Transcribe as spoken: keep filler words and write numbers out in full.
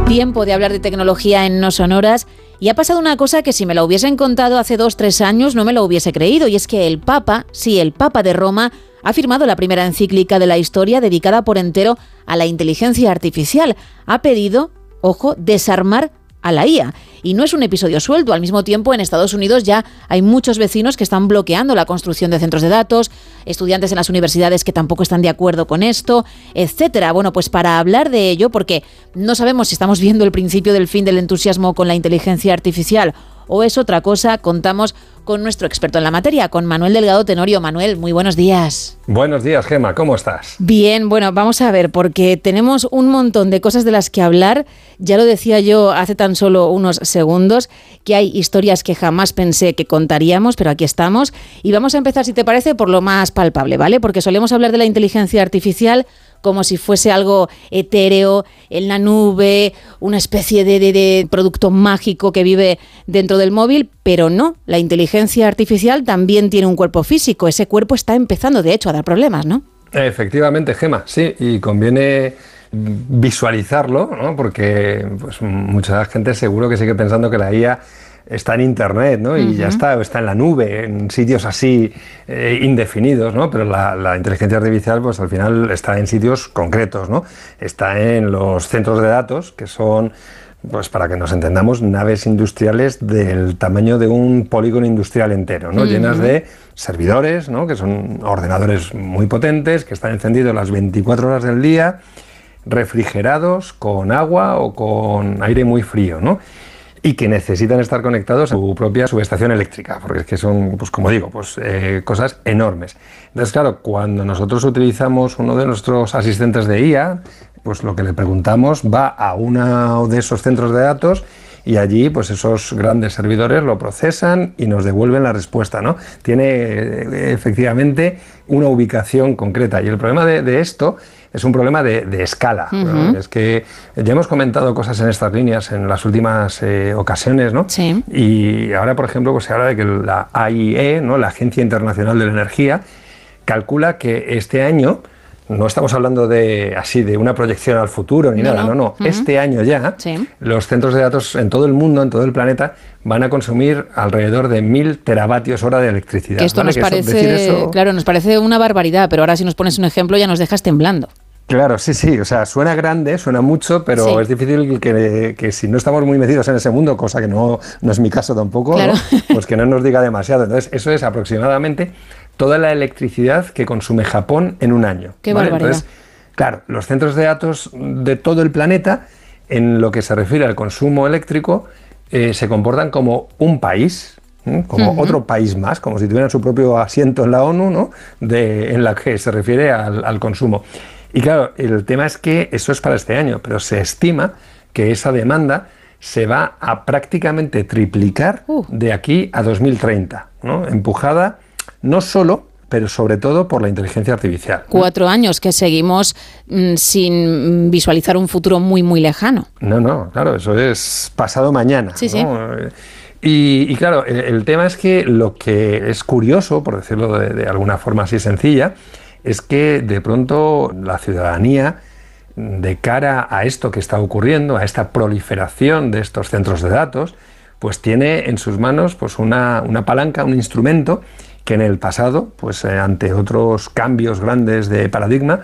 Tiempo de hablar de tecnología en No Sonoras y ha pasado una cosa que si me la hubiesen contado hace dos, tres años no me lo hubiese creído, y es que el Papa, sí, el Papa de Roma, ha firmado la primera encíclica de la historia dedicada por entero a la inteligencia artificial. Ha pedido, ojo, desarmar a la I A. Y no es un episodio suelto. Al mismo tiempo, en Estados Unidos ya hay muchos vecinos que están bloqueando la construcción de centros de datos, estudiantes en las universidades que tampoco están de acuerdo con esto, etcétera. Bueno, pues para hablar de ello, porque no sabemos si estamos viendo el principio del fin del entusiasmo con la inteligencia artificial o es otra cosa, contamos con nuestro experto en la materia, con Manuel Delgado Tenorio. Manuel, muy buenos días. Buenos días, Gemma, ¿cómo estás? Bien, bueno, vamos a ver, porque tenemos un montón de cosas de las que hablar. Ya lo decía yo hace tan solo unos segundos, que hay historias que jamás pensé que contaríamos, pero aquí estamos. Y vamos a empezar, si te parece, por lo más palpable, ¿vale? Porque solemos hablar de la inteligencia artificial como si fuese algo etéreo, en la nube, una especie de, de, de producto mágico que vive dentro del móvil, pero no, la inteligencia artificial también tiene un cuerpo físico, ese cuerpo está empezando de hecho a dar problemas, ¿no? Efectivamente, Gemma, sí, y conviene visualizarlo, ¿no? Porque pues, mucha gente seguro que sigue pensando que la I A está en Internet, ¿no? Y uh-huh. ya está, o está en la nube, en sitios así eh, indefinidos, ¿no? Pero la, la inteligencia artificial, pues al final está en sitios concretos, ¿no? Está en los centros de datos, que son, pues para que nos entendamos, naves industriales del tamaño de un polígono industrial entero, ¿no? Uh-huh. Llenas de servidores, ¿no? Que son ordenadores muy potentes, que están encendidos las veinticuatro horas del día, refrigerados con agua o con aire muy frío, ¿no? Y que necesitan estar conectados a su propia subestación eléctrica, porque es que son, pues como digo, pues eh, cosas enormes. Entonces, claro, cuando nosotros utilizamos uno de nuestros asistentes de I A, pues lo que le preguntamos va a uno de esos centros de datos y allí, pues esos grandes servidores lo procesan y nos devuelven la respuesta, ¿no? Tiene eh, efectivamente una ubicación concreta. Y el problema de, de esto es un problema de, de escala, uh-huh. ¿no? Es que ya hemos comentado cosas en estas líneas en las últimas eh, ocasiones, ¿no? Sí. Y ahora, por ejemplo, pues se habla de que la A I E, ¿no? La Agencia Internacional de la Energía, calcula que este año, no estamos hablando de así de una proyección al futuro ni no, nada, no, no, no. Uh-huh. Este año ya, sí. los centros de datos en todo el mundo, en todo el planeta, van a consumir alrededor de mil teravatios hora de electricidad. Que esto ¿vale? nos que parece, eso, eso... claro, nos parece una barbaridad, pero ahora si nos pones un ejemplo ya nos dejas temblando. Claro, sí, sí, o sea, suena grande, suena mucho, pero sí. es difícil que, que si no estamos muy metidos en ese mundo, cosa que no, no es mi caso tampoco, claro. ¿no? Pues que no nos diga demasiado. Entonces, eso es aproximadamente toda la electricidad que consume Japón en un año. Qué ¿vale? barbaridad. Entonces, claro, los centros de datos de todo el planeta, en lo que se refiere al consumo eléctrico, eh, se comportan como un país, ¿eh? como uh-huh. otro país más, como si tuvieran su propio asiento en la ONU, ¿no? de, en la que se refiere al, al consumo. Y claro, el tema es que eso es para este año, pero se estima que esa demanda se va a prácticamente triplicar uh. de aquí a dos mil treinta, ¿no? Empujada no solo, pero sobre todo por la inteligencia artificial. Cuatro ¿no? años que seguimos mm, sin visualizar un futuro muy, muy lejano. No, no, claro, eso es pasado mañana. Sí, ¿no? sí. Y, y claro, el, el tema es que lo que es curioso, por decirlo de, de alguna forma así sencilla, es que de pronto la ciudadanía, de cara a esto que está ocurriendo, a esta proliferación de estos centros de datos, pues tiene en sus manos pues una, una palanca, un instrumento que en el pasado, pues eh, ante otros cambios grandes de paradigma,